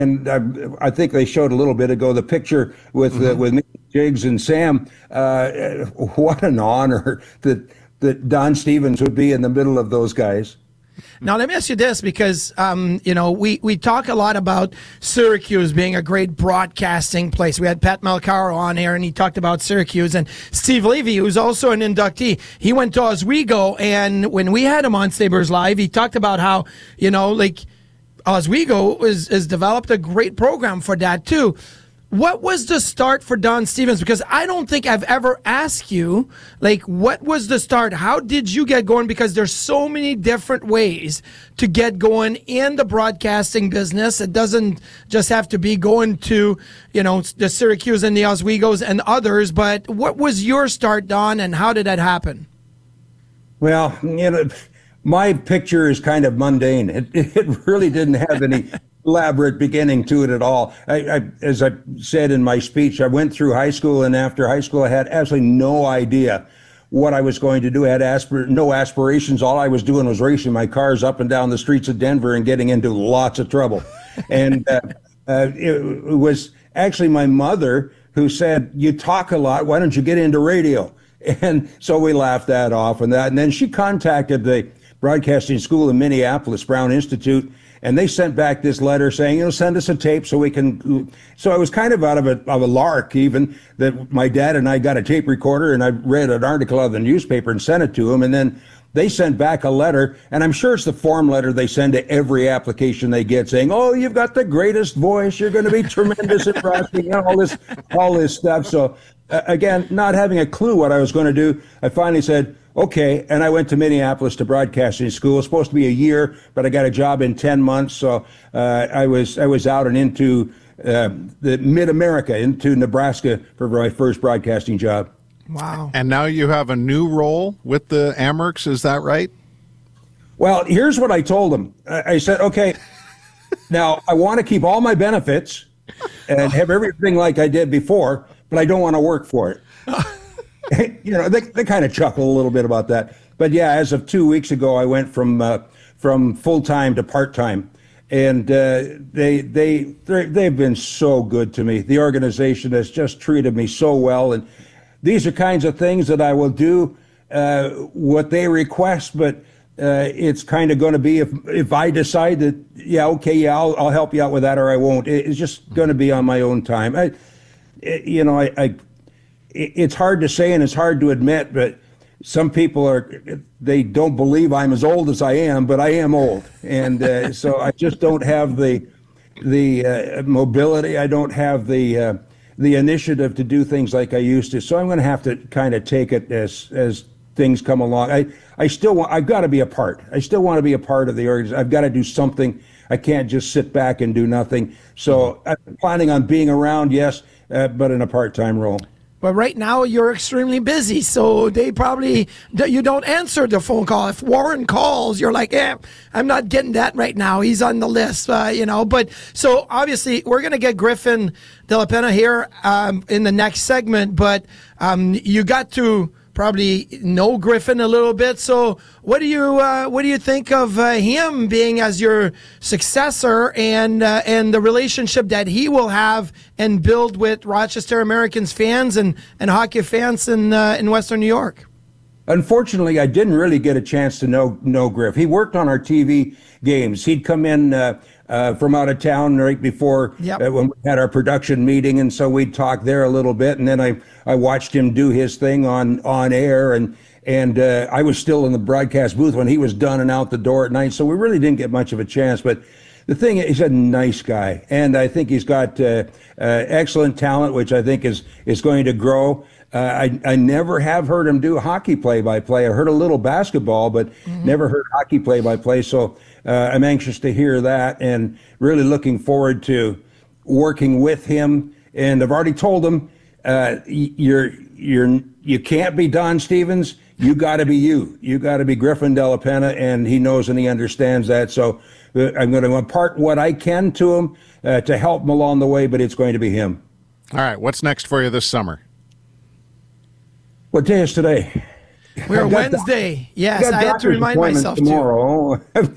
And I think they showed a little bit ago the picture with me, Jigs, and Sam. What an honor that Don Stevens would be in the middle of those guys. Now, let me ask you this, because, we talk a lot about Syracuse being a great broadcasting place. We had Pat Malcaro on here, and he talked about Syracuse. And Steve Levy, who's also an inductee, he went to Oswego, and when we had him on Sabres Live, he talked about how, Oswego has developed a great program for that, too. What was the start for Don Stevens? Because I don't think I've ever asked you, what was the start? How did you get going? Because there's so many different ways to get going in the broadcasting business. It doesn't just have to be going to, the Syracuse and the Oswegos and others. But what was your start, Don, and how did that happen? Well, my picture is kind of mundane. It really didn't have any elaborate beginning to it at all. As I said in my speech, I went through high school, and after high school, I had absolutely no idea what I was going to do. I had no aspirations. All I was doing was racing my cars up and down the streets of Denver and getting into lots of trouble. And it was actually my mother who said, "You talk a lot. Why don't you get into radio?" And so we laughed that off and that. And then she contacted the broadcasting school in Minneapolis, Brown Institute, and they sent back this letter saying, send us a tape so we can. So I was kind of out of a lark, even, that my dad and I got a tape recorder, and I read an article out of the newspaper and sent it to them. And then they sent back a letter, and I'm sure it's the form letter they send to every application they get, saying, "Oh, you've got the greatest voice. You're going to be tremendous at broadcasting," all this stuff. So again, not having a clue what I was going to do, I finally said, okay, and I went to Minneapolis to broadcasting school. It was supposed to be a year, but I got a job in 10 months. So I was out and into the mid-America, into Nebraska for my first broadcasting job. Wow. And now you have a new role with the Amerks, is that right? Well, here's what I told them. I said, okay, now I want to keep all my benefits and have everything like I did before, but I don't want to work for it. They kind of chuckle a little bit about that. But yeah, as of 2 weeks ago, I went from full-time to part-time. And they've been so good to me. The organization has just treated me so well. And these are kinds of things that I will do what they request, but it's kind of going to be if I decide that, I'll help you out with that, or I won't. It's just going to be on my own time. It's hard to say and it's hard to admit, but some people they don't believe I'm as old as I am, but I am old. And so I just don't have the mobility. I don't have the initiative to do things like I used to. So I'm going to have to kind of take it as things come along. I've got to be a part. I still want to be a part of the organization. I've got to do something. I can't just sit back and do nothing. So I'm planning on being around, yes, but in a part-time role. But right now you're extremely busy, so you don't answer the phone call. If Warren calls, you're like, I'm not getting that right now. He's on the list, But so obviously we're going to get Griffin De La Penna here in the next segment, but you got to probably know Griffin a little bit. So what do you think of him being as your successor and the relationship that he will have and build with Rochester Americans fans and hockey fans in Western New York? Unfortunately, I didn't really get a chance to know Griff. He worked on our TV games. He'd come in from out of town right before when we had our production meeting, and so we'd talk there a little bit, and then I watched him do his thing on air, and I was still in the broadcast booth when he was done and out the door at night, so we really didn't get much of a chance. But the thing is, he's a nice guy, and I think he's got excellent talent, which I think is going to grow. I never have heard him do hockey play-by-play. I heard a little basketball, but never heard hockey play-by-play. So I'm anxious to hear that and really looking forward to working with him. And I've already told him, you can't be Don Stevens. You got to be you. You got to be Griffin De La Penna, and he knows and he understands that. So I'm going to impart what I can to him to help him along the way, but it's going to be him. All right, what's next for you this summer? What day is today? We're Wednesday. Yes, I had to remind myself tomorrow.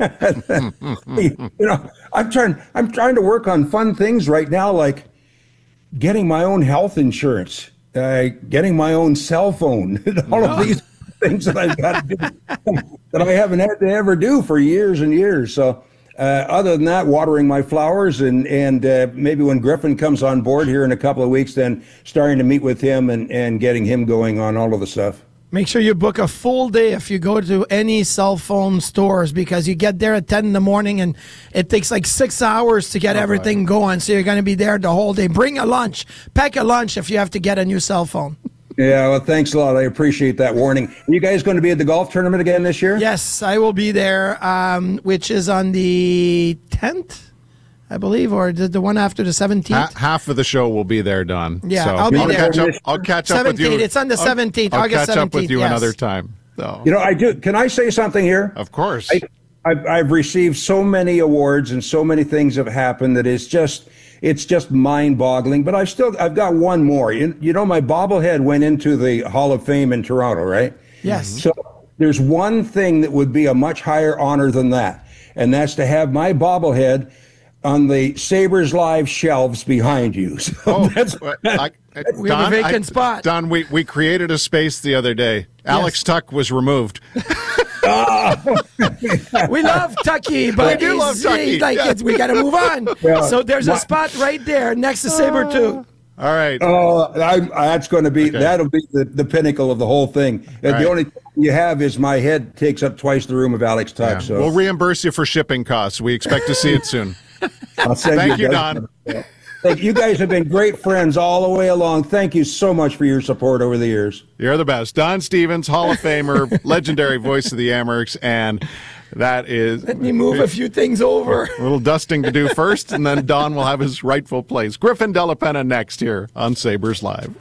I'm trying to work on fun things right now, like getting my own health insurance, getting my own cell phone, all of these things that I've got to do that I haven't had to ever do for years and years. So other than that, watering my flowers and maybe when Griffin comes on board here in a couple of weeks, then starting to meet with him and getting him going on all of the stuff. Make sure you book a full day if you go to any cell phone stores, because you get there at 10 in the morning and it takes like 6 hours to get everything going. So you're going to be there the whole day. Bring a lunch. Pack a lunch if you have to get a new cell phone. Yeah, well, thanks a lot. I appreciate that warning. Are you guys going to be at the golf tournament again this year? Yes, I will be there, which is on the 10th, I believe, or the one after the 17th. Half of the show will be there, Don. Yeah, so I'll be there. I'll catch up with you. It's on the 17th, August 17th. I'll catch up with you another time. So. I do. Can I say something here? Of course. I've received so many awards and so many things have happened that it's just mind-boggling. But I've got one more. My bobblehead went into the Hall of Fame in Toronto, right? Yes. So there's one thing that would be a much higher honor than that, and that's to have my bobblehead on the Sabres Live shelves behind you. So we have a vacant spot. Don, we created a space the other day. Alex Tuck was removed. We love Tucky, but we do love Tucky. We got to move on. Yeah. So there's a spot right there next to Sabretooth. All right. That's going to be that'll be the pinnacle of the whole thing. The only thing you have is my head takes up twice the room of Alex Tuck. Yeah. So we'll reimburse you for shipping costs. We expect to see it soon. Thank you, Don. You guys have been great friends all the way along. Thank you so much for your support over the years. You're the best. Don Stevens, Hall of Famer, legendary voice of the Amerks, and that is... Let me move a few things over. A little dusting to do first, and then Don will have his rightful place. Griffin Della Penna next here on Sabres Live.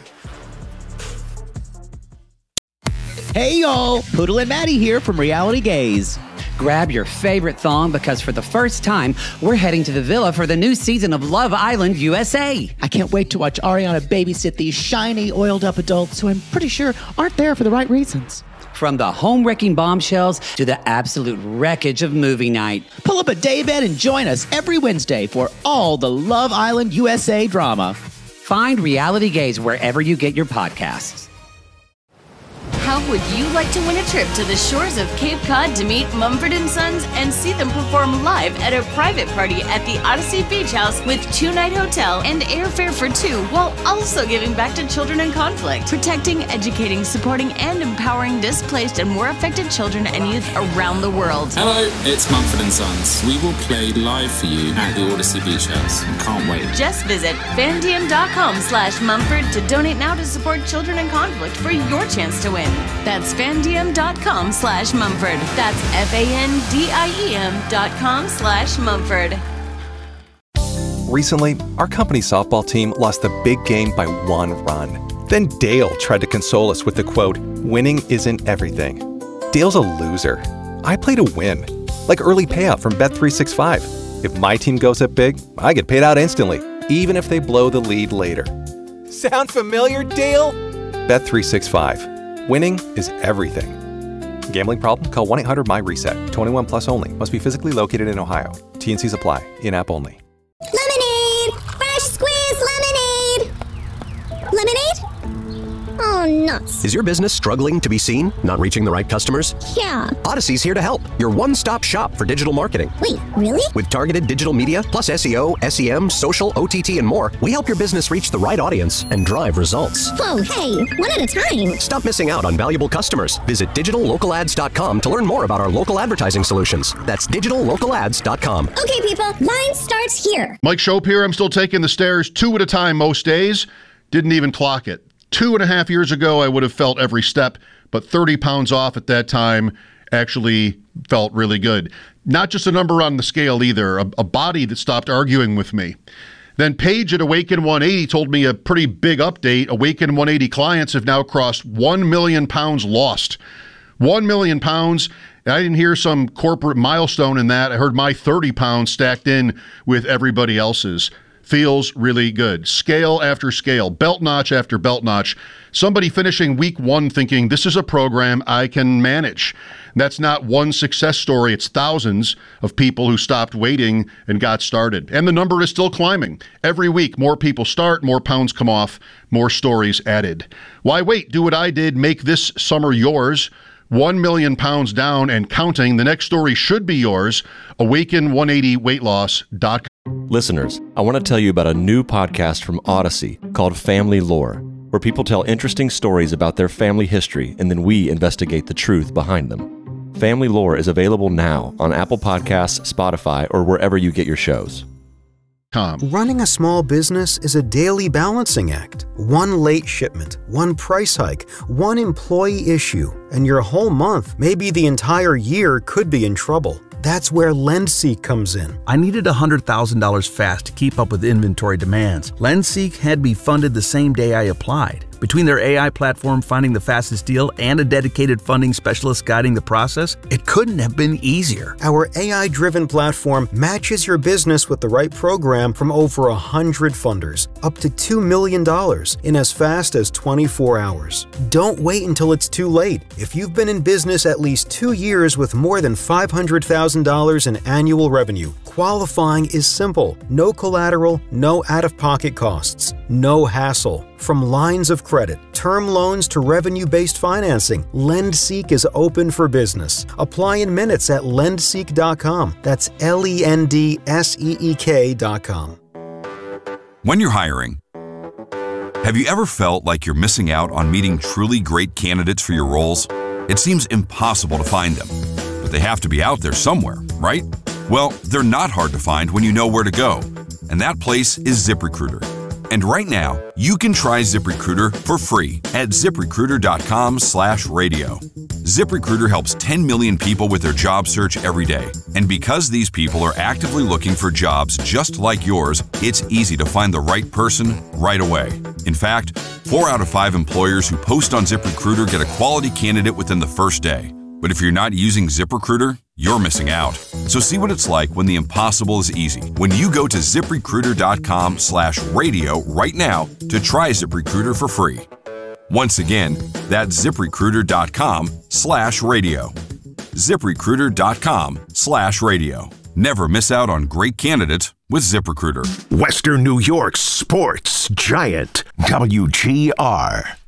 Hey, y'all. Poodle and Maddie here from Reality Gaze. Grab your favorite thong because for the first time, we're heading to the villa for the new season of Love Island USA. I can't wait to watch Ariana babysit these shiny, oiled-up adults who I'm pretty sure aren't there for the right reasons. From the home-wrecking bombshells to the absolute wreckage of movie night. Pull up a daybed and join us every Wednesday for all the Love Island USA drama. Find Reality Gaze wherever you get your podcasts. How would you like to win a trip to the shores of Cape Cod to meet Mumford & Sons and see them perform live at a private party at the Odyssey Beach House with 2-night hotel and airfare for 2, while also giving back to children in conflict, protecting, educating, supporting, and empowering displaced and war affected children and youth around the world? Hello, it's Mumford & Sons. We will play live for you at the Odyssey Beach House. Can't wait. Just visit fandiem.com/Mumford to donate now to support children in conflict for your chance to win. That's fandiem.com/Mumford. That's FANDIEM.com/Mumford. Recently, our company softball team lost the big game by 1 run. Then Dale tried to console us with the quote, "Winning isn't everything." Dale's a loser. I play to win. Like early payout from Bet365. If my team goes up big, I get paid out instantly, even if they blow the lead later. Sound familiar, Dale? Bet365. Winning is everything. Gambling problem? Call 1-800-MY-RESET. 21 plus only. Must be physically located in Ohio. T&Cs apply. In-app only. Lemonade! Fresh squeezed lemonade! Lemonade? Oh, nuts. Is your business struggling to be seen? Not reaching the right customers? Yeah. Odyssey's here to help. Your one-stop shop for digital marketing. Wait, really? With targeted digital media, plus SEO, SEM, social, OTT, and more, we help your business reach the right audience and drive results. Whoa, hey, one at a time. Stop missing out on valuable customers. Visit digitallocalads.com to learn more about our local advertising solutions. That's digitallocalads.com. Okay, people, line starts here. Mike Shope here. I'm still taking the stairs 2 at a time most days. Didn't even clock it. 2.5 years ago, I would have felt every step, but 30 pounds off at that time actually felt really good. Not just a number on the scale either, a body that stopped arguing with me. Then Paige at Awaken 180 told me a pretty big update. Awaken 180 clients have now crossed 1 million pounds lost. 1 million pounds. I didn't hear some corporate milestone in that. I heard my 30 pounds stacked in with everybody else's. feels really good. Scale after scale, belt notch after belt notch. Somebody finishing week 1 thinking, this is a program I can manage. That's not one success story. It's thousands of people who stopped waiting and got started. And the number is still climbing. Every week, more people start, more pounds come off, more stories added. Why wait? Do what I did. Make this summer yours. 1 million pounds down and counting. The next story should be yours. Awaken180weightloss.com. Listeners, I want to tell you about a new podcast from Odyssey called Family Lore, where people tell interesting stories about their family history and then we investigate the truth behind them. Family Lore is available now on Apple Podcasts, Spotify, or wherever you get your shows. Running a small business is a daily balancing act. One late shipment, one price hike, one employee issue, and your whole month, maybe the entire year, could be in trouble. That's where LendSeek comes in. I needed $100,000 fast to keep up with inventory demands. LendSeek had me funded the same day I applied. Between their AI platform finding the fastest deal and a dedicated funding specialist guiding the process, it couldn't have been easier. Our AI-driven platform matches your business with the right program from over 100 funders, up to $2 million in as fast as 24 hours. Don't wait until it's too late. If you've been in business at least 2 years with more than $500,000 in annual revenue, qualifying is simple. No collateral, no out-of-pocket costs, no hassle. From lines of credit, term loans to revenue-based financing, LendSeek is open for business. Apply in minutes at lendseek.com. That's LENDSEEK.com. When you're hiring, have you ever felt like you're missing out on meeting truly great candidates for your roles? It seems impossible to find them, but they have to be out there somewhere, right? Well, they're not hard to find when you know where to go, and that place is ZipRecruiter. And right now, you can try ZipRecruiter for free at ZipRecruiter.com/radio. ZipRecruiter helps 10 million people with their job search every day. And because these people are actively looking for jobs just like yours, it's easy to find the right person right away. In fact, 4 out of 5 employers who post on ZipRecruiter get a quality candidate within the first day. But if you're not using ZipRecruiter, you're missing out. So see what it's like when the impossible is easy. When you go to ZipRecruiter.com/radio right now to try ZipRecruiter for free. Once again, that's ZipRecruiter.com/radio. ZipRecruiter.com/radio. Never miss out on great candidates with ZipRecruiter. Western New York's sports giant, WGR.